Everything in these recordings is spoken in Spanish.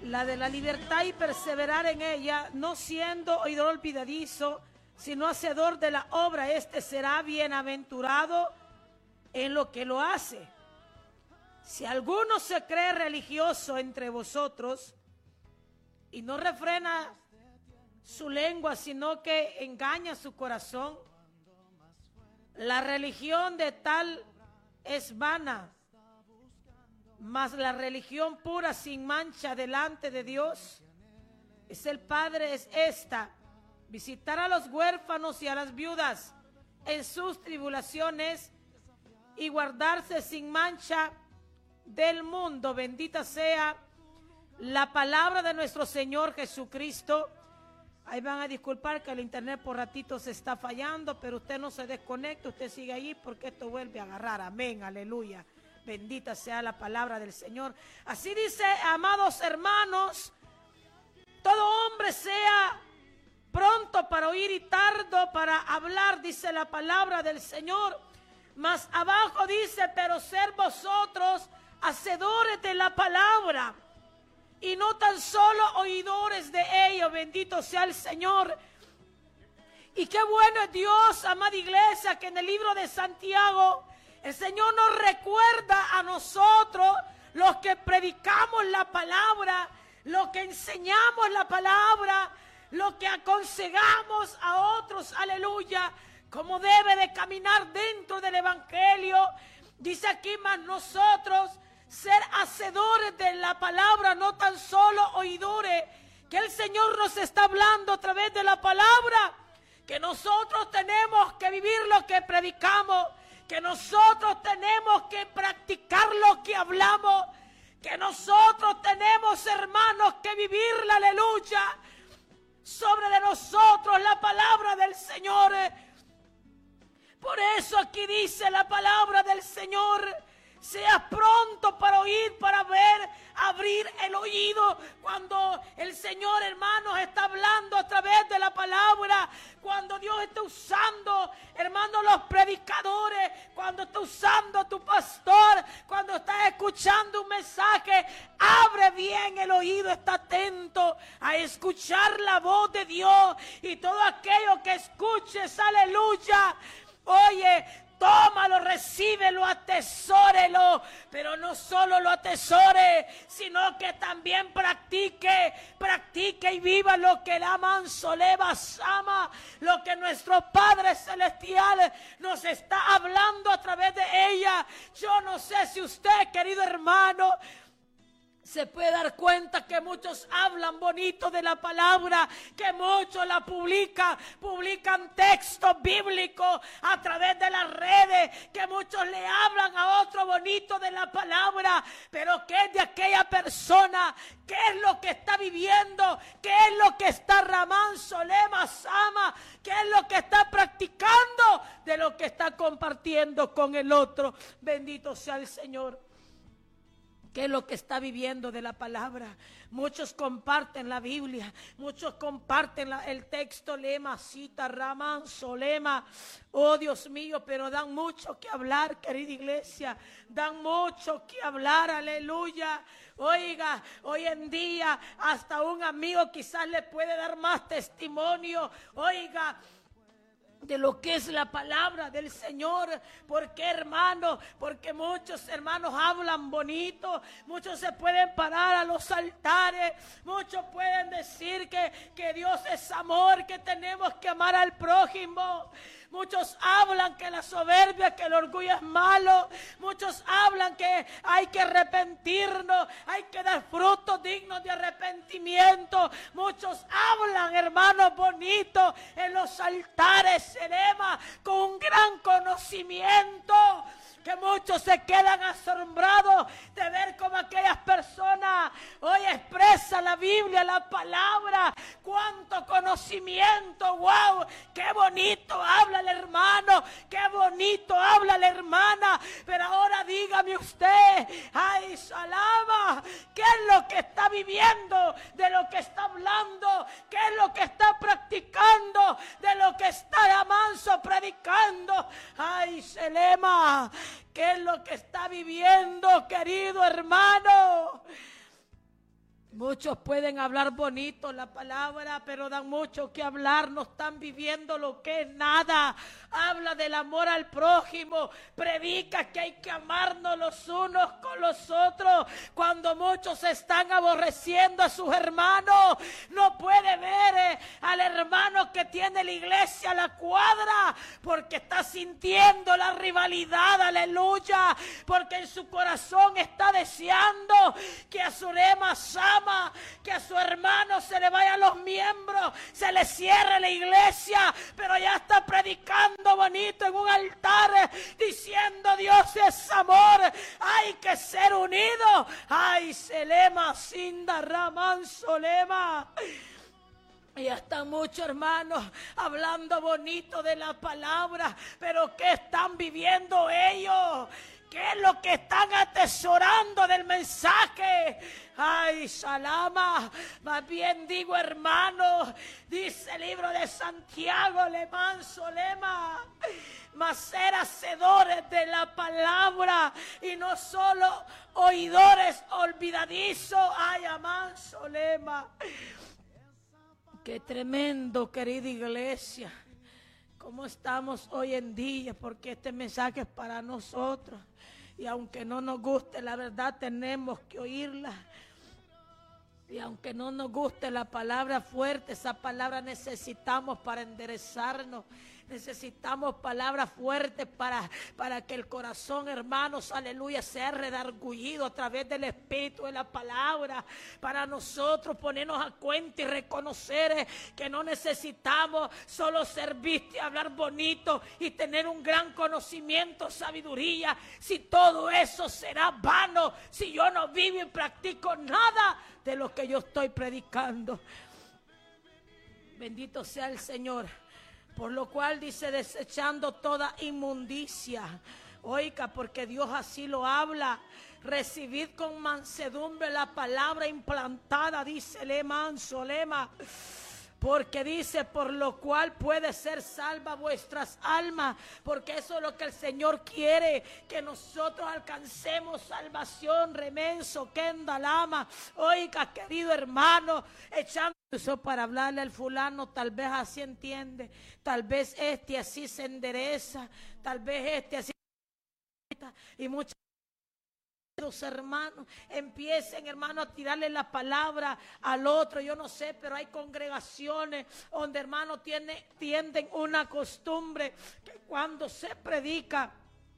la de la libertad y perseverar en ella, no siendo oidor olvidadizo, sino hacedor de la obra, este será bienaventurado en lo que lo hace. Si alguno se cree religioso entre vosotros y no refrena su lengua, sino que engaña su corazón, la religión de tal es vana. Mas la religión pura sin mancha delante de Dios es el Padre, es esta: visitar a los huérfanos y a las viudas en sus tribulaciones y guardarse sin mancha del mundo. Bendita sea la palabra de nuestro Señor Jesucristo. Ahí van a disculpar que el internet por ratito se está fallando, pero usted no se desconecte, usted sigue allí porque esto vuelve a agarrar. Amén, aleluya. Bendita sea la palabra del Señor. Así dice, amados hermanos, todo hombre sea pronto para oír y tardo para hablar, dice la palabra del Señor. Más abajo dice, pero ser vosotros hacedores de la palabra y no tan solo oidores de ello. Bendito sea el Señor. Y qué bueno es Dios, amada iglesia, que en el libro de Santiago el Señor nos recuerda a nosotros, los que predicamos la palabra, los que enseñamos la palabra, los que aconsejamos a otros, aleluya, cómo debe de caminar dentro del evangelio. Dice aquí, más nosotros ser hacedores de la palabra, no tan solo oidores, que el Señor nos está hablando a través de la palabra, que nosotros tenemos que vivir lo que predicamos, que nosotros tenemos que practicar lo que hablamos, que nosotros tenemos, hermanos, que vivir la aleluya sobre de nosotros la palabra del Señor. Por eso aquí dice la palabra del Señor: seas pronto para oír, para ver, abrir el oído. Cuando el Señor, hermanos, está hablando a través de la palabra, cuando Dios está usando, hermanos, los predicadores, cuando está usando tu pastor, cuando estás escuchando un mensaje, abre bien el oído, está atento a escuchar la voz de Dios. Y todo aquello que escuches, aleluya, oye, tómalo, recíbelo, atesórelo, pero no solo lo atesore, sino que también practique y viva lo que la manso levas ama, lo que nuestro Padre Celestial nos está hablando a través de ella. Yo no sé si usted, querido hermano, se puede dar cuenta que muchos hablan bonito de la palabra, que muchos la publican textos bíblicos a través de las redes, que muchos le hablan a otro bonito de la palabra, pero ¿qué es de aquella persona? ¿Qué es lo que está viviendo? ¿Qué es lo que está ramando solema sama? ¿Qué es lo que está practicando de lo que está compartiendo con el otro? Bendito sea el Señor. ¿Qué es lo que está viviendo de la palabra? Muchos comparten la Biblia, muchos comparten el texto, lema, cita, raman, solema. Oh Dios mío, pero dan mucho que hablar, querida iglesia, dan mucho que hablar, aleluya. Oiga, hoy en día hasta un amigo quizás le puede dar más testimonio, oiga, de lo que es la palabra del Señor. ¿Por qué, hermano? Porque muchos hermanos hablan bonito, muchos se pueden parar a los altares, muchos pueden decir que Dios es amor, que tenemos que amar al prójimo. Muchos hablan que la soberbia, que el orgullo es malo. Muchos hablan que hay que arrepentirnos, hay que dar frutos dignos de arrepentimiento. Muchos hablan, hermanos, bonitos en los altares, serema, con un gran conocimiento, que muchos se quedan asombrados de ver cómo aquellas personas hoy expresan la Biblia, la palabra, cuánto conocimiento, wow, qué bonito habla el hermano, qué bonito habla la hermana, pero ahora dígame usted, ay, salama, ¿qué es lo que está viviendo, de lo que está hablando, qué es lo que está practicando, de lo que está amanso predicando? Ay, selema, ¿qué es lo que está viviendo, querido hermano? Muchos pueden hablar bonito la palabra, pero dan mucho que hablar, no están viviendo lo que es nada. Habla del amor al prójimo, predica que hay que amarnos los unos con los otros. Cuando muchos están aborreciendo a sus hermanos, no puede ver al hermano que tiene la iglesia a la cuadra, porque está sintiendo la rivalidad, aleluya, porque en su corazón está deseando que a su lema ama, que a su hermano se le vayan los miembros, se le cierre la iglesia, pero ya está predicando bonito en un altar, diciendo Dios es amor, hay que ser unidos. Ay, Selema, Sinda, Ramán, Solema. Y están muchos hermanos hablando bonito de la palabra, pero ¿qué están viviendo ellos? ¿Qué es lo que están atesorando del mensaje? Ay, Salama, más bien digo hermano, dice el libro de Santiago, Lemán, Solema, mas ser hacedores de la palabra y no solo oidores olvidadizos. Ay, Amán, Solema. Qué tremendo, querida iglesia, cómo estamos hoy en día, porque este mensaje es para nosotros. Y aunque no nos guste, la verdad tenemos que oírla. Y aunque no nos guste la palabra fuerte, esa palabra necesitamos para enderezarnos. Necesitamos palabras fuertes para que el corazón, hermanos, aleluya, sea redargullido a través del Espíritu de la palabra. Para nosotros ponernos a cuenta y reconocer que no necesitamos solo ser vistos y hablar bonito y tener un gran conocimiento, sabiduría. Si todo eso será vano, si yo no vivo y practico nada de lo que yo estoy predicando. Bendito sea el Señor. Por lo cual dice, desechando toda inmundicia. Oiga, porque Dios así lo habla. Recibid con mansedumbre la palabra implantada, dice Lema, Solema. Porque dice, por lo cual puede ser salva vuestras almas. Porque eso es lo que el Señor quiere, que nosotros alcancemos salvación. Remenso, Kendalama. Oiga, querido hermano, echando eso para hablarle al fulano, tal vez así entiende, tal vez este así se endereza, tal vez este así, y muchos los hermanos empiecen, hermanos, a tirarle la palabra al otro. Yo no sé, pero hay congregaciones donde, hermanos, tienden una costumbre que cuando se predica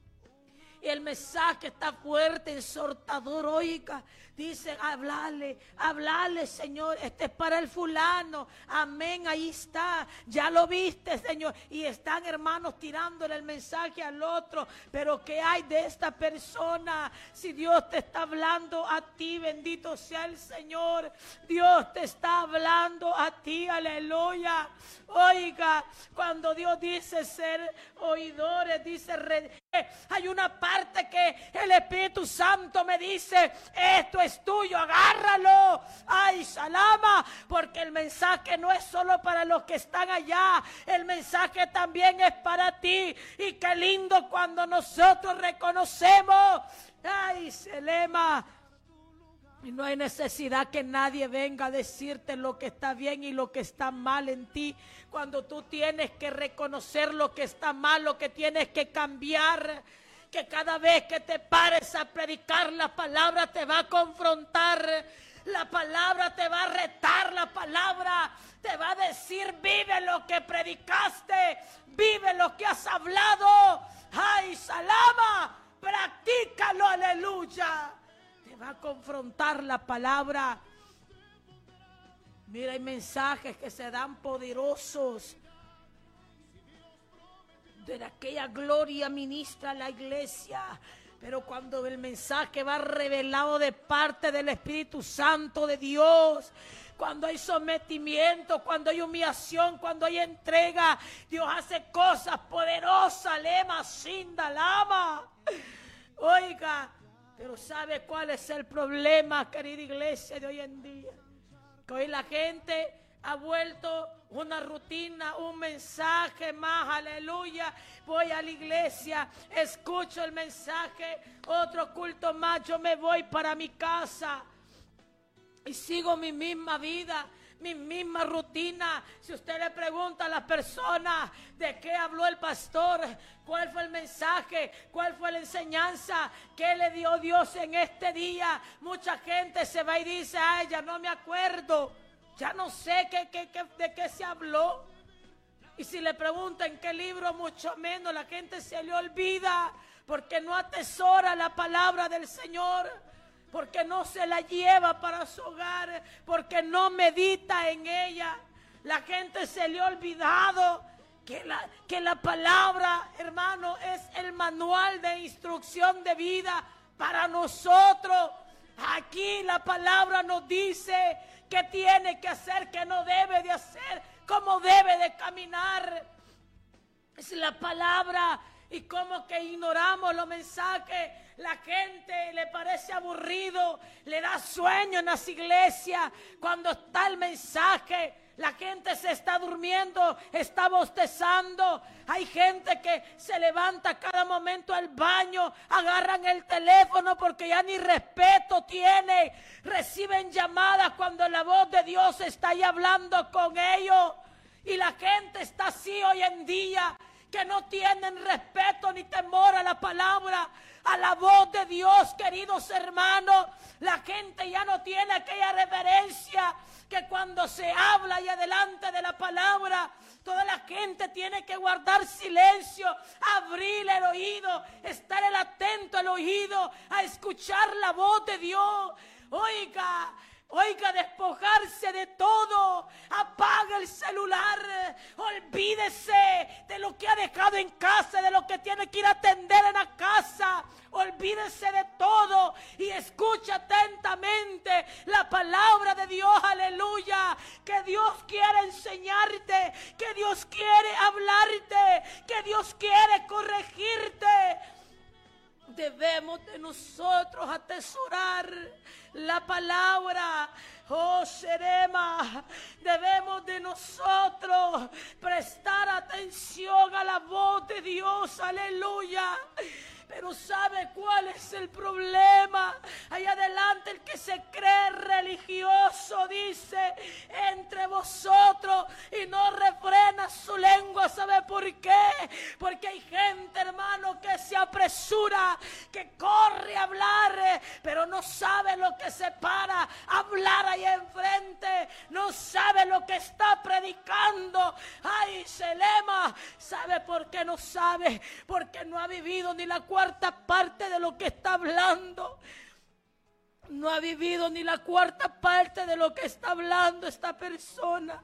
y el mensaje está fuerte, exhortador, oiga, dicen, hablarle, Señor, este es para el fulano, amén, ahí está, ya lo viste, Señor, y están, hermanos, tirándole el mensaje al otro, pero ¿qué hay de esta persona? Si Dios te está hablando a ti, bendito sea el Señor, Dios te está hablando a ti, aleluya. Oiga, cuando Dios dice ser oidores, dice hay una parte que el Espíritu Santo me dice, esto es tuyo, agárralo. Ay, Salama, porque el mensaje no es solo para los que están allá, el mensaje también es para ti. Y qué lindo cuando nosotros reconocemos, ay, Selema, y no hay necesidad que nadie venga a decirte lo que está bien y lo que está mal en ti. Cuando tú tienes que reconocer lo que está mal, lo que tienes que cambiar. Que cada vez que te pares a predicar, la palabra te va a confrontar. La palabra te va a retar, la palabra te va a decir, vive lo que predicaste, vive lo que has hablado. Ay, Salama, practícalo, aleluya. Va a confrontar la palabra. Mira, hay mensajes que se dan poderosos. De aquella gloria ministra la iglesia. Pero cuando el mensaje va revelado de parte del Espíritu Santo de Dios, cuando hay sometimiento, cuando hay humillación, cuando hay entrega, Dios hace cosas poderosas. Lema, Sinda, Lama. Oiga, pero ¿sabe cuál es el problema, querida iglesia, de hoy en día? Que hoy la gente ha vuelto una rutina, un mensaje más, aleluya. Voy a la iglesia, escucho el mensaje, otro culto más, yo me voy para mi casa. y sigo mi misma vida, mi misma rutina. Si usted le pregunta a las personas de qué habló el pastor, cuál fue el mensaje, cuál fue la enseñanza, qué le dio Dios en este día, mucha gente se va y dice: ay, ya no me acuerdo, ya no sé de qué se habló. Y si le preguntan qué libro, mucho menos, la gente se le olvida, porque no atesora la palabra del Señor, porque no se la lleva para su hogar, porque no medita en ella. La gente se le ha olvidado que la palabra, hermano, es el manual de instrucción de vida para nosotros. Aquí la palabra nos dice qué tiene que hacer, qué no debe de hacer, cómo debe de caminar. Es la palabra. Y como que ignoramos los mensajes, la gente le parece aburrido, le da sueño en las iglesias cuando está el mensaje. La gente se está durmiendo, está bostezando. Hay gente que se levanta a cada momento al baño, agarran el teléfono porque ya ni respeto tiene. Reciben llamadas cuando la voz de Dios está ahí hablando con ellos. Y la gente está así hoy en día, que no tienen respeto ni temor a la palabra, a la voz de Dios, queridos hermanos. La gente ya no tiene aquella reverencia que cuando se habla y adelante de la palabra, toda la gente tiene que guardar silencio, abrir el oído, estar atento al oído, a escuchar la voz de Dios. Oiga, despojarse de todo, apaga el celular, olvídese de lo que ha dejado en casa, de lo que tiene que ir a atender en la casa, olvídese de todo y escucha atentamente la palabra de Dios, aleluya, que Dios quiere enseñarte, que Dios quiere hablarte, que Dios quiere corregirte. Debemos de nosotros atesorar la palabra. Oh, Serema, debemos de nosotros prestar atención a la voz de Dios, aleluya. Pero ¿sabe cuál es el problema? Ahí adelante el que se cree religioso dice: entre vosotros, y no refrena su lengua. ¿Sabe por qué? Porque hay gente, hermano, que se apresura, que corre a hablar, pero no sabe lo que se para a hablar ahí enfrente, no sabe lo que está predicando. Ay, Selema, ¿sabe por qué no sabe? Porque no ha vivido ni la cuarta parte de lo que está hablando. No ha vivido ni la cuarta parte de lo que está hablando esta persona.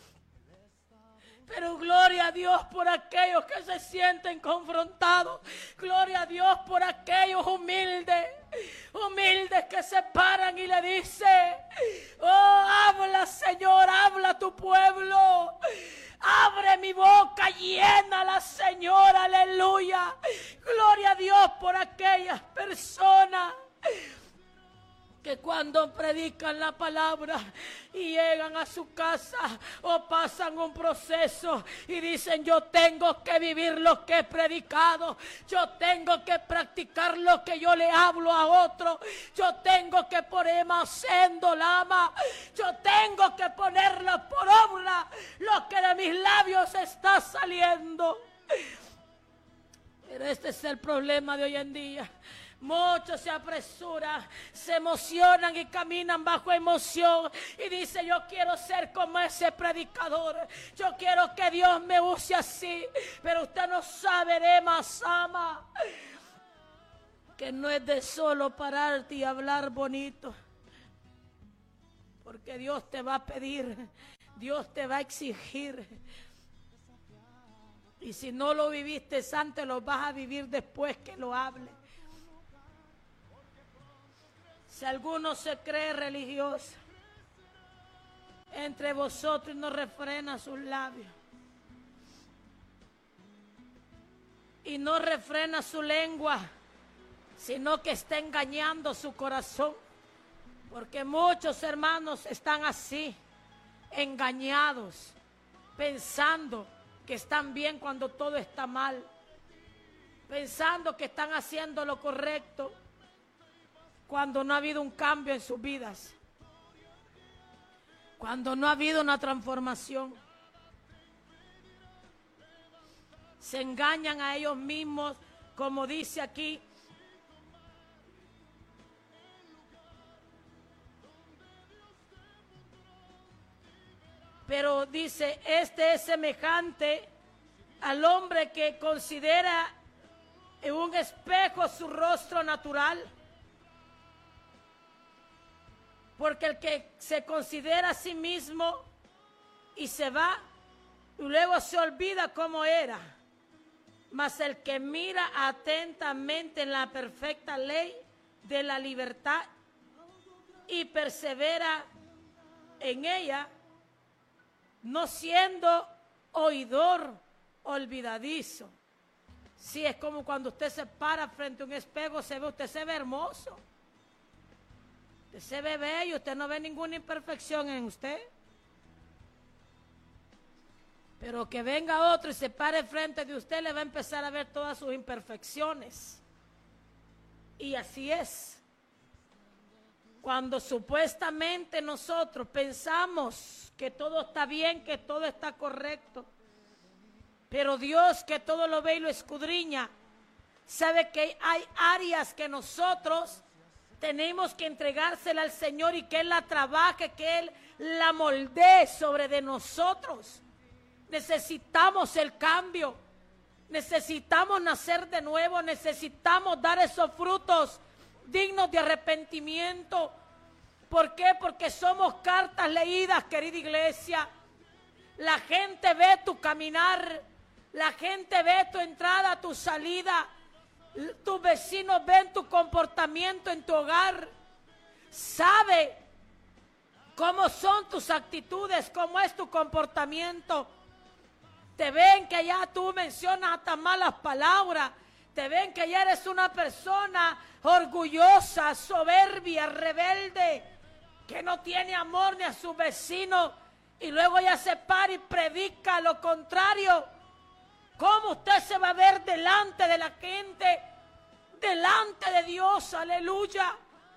Pero gloria a Dios por aquellos que se sienten confrontados. Gloria a Dios por aquellos humildes que se paran y le dicen: oh, habla, Señor, habla a tu pueblo. Abre mi boca, llénala, Señor, aleluya. Gloria a Dios por aquellas personas que cuando predican la palabra y llegan a su casa o pasan un proceso y dicen: yo tengo que vivir lo que he predicado, yo tengo que practicar lo que yo le hablo a otro, yo tengo que ponerme haciendo lama, yo tengo que ponerlo por obra lo que de mis labios está saliendo. Pero este es el problema de hoy en día. Muchos se apresuran, se emocionan y caminan bajo emoción y dicen: yo quiero ser como ese predicador, yo quiero que Dios me use así. Pero usted no sabe, Demas, ama, que no es de solo pararte y hablar bonito, porque Dios te va a pedir, Dios te va a exigir. Y si no lo viviste antes, lo vas a vivir después que lo hable. Si alguno se cree religioso entre vosotros y no refrena sus labios y no refrena su lengua, sino que está engañando su corazón, porque muchos hermanos están así, engañados, pensando que están bien cuando todo está mal, pensando que están haciendo lo correcto cuando no ha habido un cambio en sus vidas. Cuando no ha habido una transformación, se engañan a ellos mismos, como dice aquí. Pero dice, este es semejante al hombre que considera en un espejo su rostro natural. Porque el que se considera a sí mismo y se va, y luego se olvida cómo era. Mas el que mira atentamente en la perfecta ley de la libertad y persevera en ella, no siendo oidor olvidadizo. Sí, es como cuando usted se para frente a un espejo, usted se ve hermoso. Usted se ve bello, usted no ve ninguna imperfección en usted. Pero que venga otro y se pare frente de usted, le va a empezar a ver todas sus imperfecciones. Y así es. Cuando supuestamente nosotros pensamos que todo está bien, que todo está correcto, pero Dios, que todo lo ve y lo escudriña, sabe que hay áreas que nosotros tenemos que entregársela al Señor y que Él la trabaje, que Él la moldee sobre de nosotros. Necesitamos el cambio, necesitamos nacer de nuevo, necesitamos dar esos frutos dignos de arrepentimiento. ¿Por qué? Porque somos cartas leídas, querida iglesia. La gente ve tu caminar, la gente ve tu entrada, tu salida. Tus vecinos ven tu comportamiento en tu hogar. Sabe cómo son tus actitudes, cómo es tu comportamiento. Te ven que ya tú mencionas hasta malas palabras. Te ven que ya eres una persona orgullosa, soberbia, rebelde, que no tiene amor ni a su vecino. Y luego ya se para y predica lo contrario. ¿Cómo usted se va a ver delante de la gente? Delante de Dios, aleluya.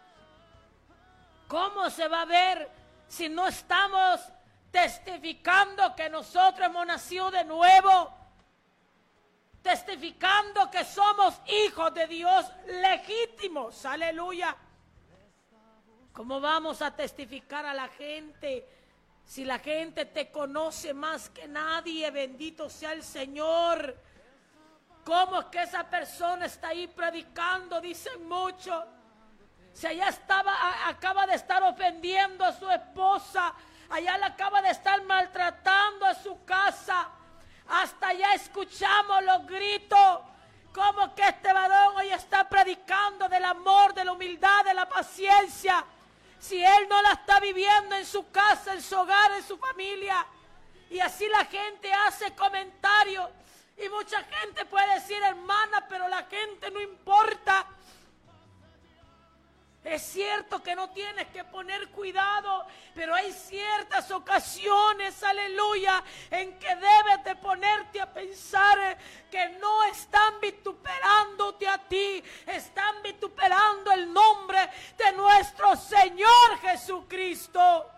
¿Cómo se va a ver si no estamos testificando que nosotros hemos nacido de nuevo? Testificando que somos hijos de Dios legítimos, aleluya. ¿Cómo vamos a testificar a la gente si la gente te conoce más que nadie? Bendito sea el Señor. ¿Cómo es que esa persona está ahí predicando? Dicen muchos. Si allá acaba de estar ofendiendo a su esposa, allá le acaba de estar maltratando a su casa, hasta allá escuchamos los gritos. ¿Cómo que este varón hoy está predicando del amor, de la humildad, de la paciencia? Si él no la está viviendo en su casa, en su hogar, en su familia. Y así la gente hace comentarios. Y mucha gente puede decir, hermana, pero la gente no importa. Es cierto que no tienes que poner cuidado, pero hay ciertas ocasiones, aleluya, en que debes de ponerte a pensar que no están vituperándote a ti, están vituperando el nombre de nuestro Señor Jesucristo.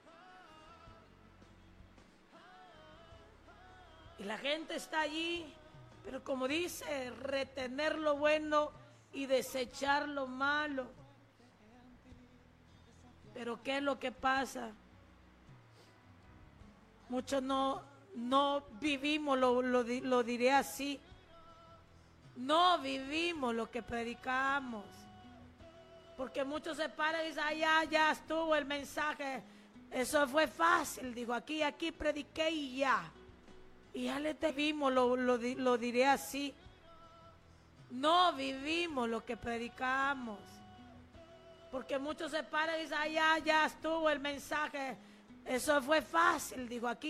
Y la gente está allí, pero como dice, retener lo bueno y desechar lo malo. Pero ¿qué es lo que pasa? Muchos no vivimos, lo diré así, no vivimos lo que predicamos. Porque muchos se paran y dicen, ya estuvo el mensaje, eso fue fácil, digo, aquí prediqué y ya. Y ya le vivimos, lo diré así, no vivimos lo que predicamos. Porque muchos se paran y dicen, ya estuvo el mensaje, eso fue fácil, digo, aquí